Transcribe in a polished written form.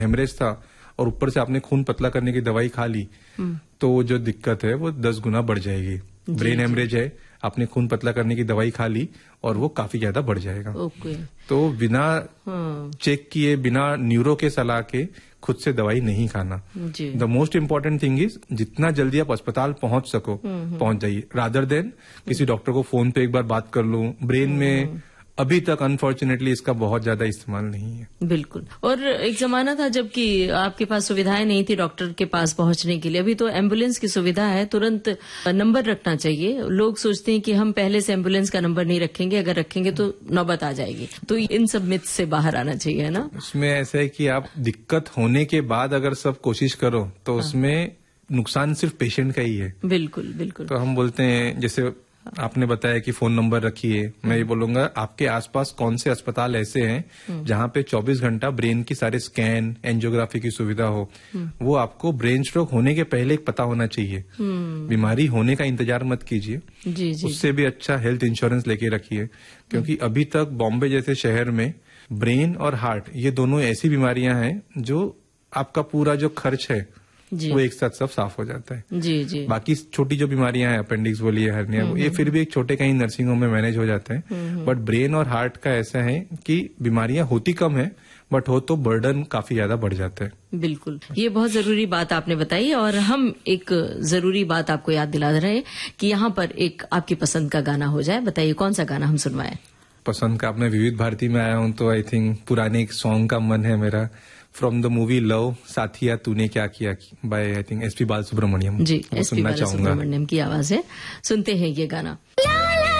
Haemorrhage था और ऊपर से आपने खून पतला करने की दवाई खा ली तो जो दिक्कत है वो 10 गुना बढ़ जाएगी। ब्रेन हेमरेज है, आपने खून पतला करने की दवाई खा ली और वो काफी ज्यादा बढ़ जाएगा। तो बिना चेक किए, बिना न्यूरो के सलाह के खुद से दवाई नहीं खाना। The most important thing is जितना जल्दी आप अस्पताल पहुंच सको पहुंच जाइए, रादर देन किसी डॉक्टर को फोन पे एक बार बात कर लूं। ब्रेन में अभी तक अनफॉर्चुनेटली इसका बहुत ज्यादा इस्तेमाल नहीं है। बिल्कुल। और एक जमाना था जबकि आपके पास सुविधाएं नहीं थी डॉक्टर के पास पहुंचने के लिए। अभी तो एम्बुलेंस की सुविधा है, तुरंत नंबर रखना चाहिए। लोग सोचते हैं कि हम पहले से एम्बुलेंस का नंबर नहीं रखेंगे, अगर रखेंगे तो नौबत आ जाएगी। तो इन सब मिथ से बाहर आना चाहिए, है ना? उसमें ऐसा है कि आप दिक्कत होने के बाद अगर सब कोशिश करो तो उसमें नुकसान सिर्फ पेशेंट का ही है। बिल्कुल बिल्कुल। तो हम बोलते हैं, जैसे आपने बताया कि फोन नंबर रखिए, मैं ये बोलूंगा आपके आसपास कौन से अस्पताल ऐसे हैं जहां पे 24 घंटा ब्रेन की सारे स्कैन, एंजियोग्राफी की सुविधा हो। वो आपको ब्रेन स्ट्रोक होने के पहले पता होना चाहिए। बीमारी होने का इंतजार मत कीजिए। उससे भी अच्छा हेल्थ इंश्योरेंस लेके रखिए, क्योंकि अभी तक बॉम्बे जैसे शहर में ब्रेन और हार्ट ये दोनों ऐसी बीमारियां हैं जो आपका पूरा जो खर्च है वो एक साथ सब साफ हो जाता है। जी। बाकी छोटी जो बीमारियां हैं, अपेंडिक्स बोलिए, हर्निया, ये फिर भी एक छोटे कहीं नर्सिंग होम में मैनेज हो जाते हैं। बट ब्रेन और हार्ट का ऐसा है कि बीमारियां होती कम है, बट हो तो बर्डन काफी ज्यादा बढ़ जाता है। बिल्कुल, ये बहुत जरूरी बात आपने बताई। और हम एक जरूरी बात आपको याद दिला रहे हैं कि यहाँ पर एक आपकी पसंद का गाना हो जाए। बताइए कौन सा गाना हम सुनवाएं? पसंद का, आपने विविध भारती में आया हूं तो आई थिंक पुराने एक सॉन्ग का मन है मेरा, फ्रॉम द मूवी लव, साथिया तूने क्या किया, bye I think SP Balasubrahmanyam ji. SP Balasubrahmanyam की आवाज है, सुनते हैं ये गाना।